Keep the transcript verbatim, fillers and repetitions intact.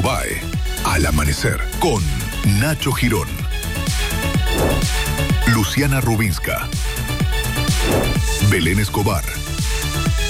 Infobae, Al Amanecer, con Nacho Girón, Luciana Rubinska, Belén Escobar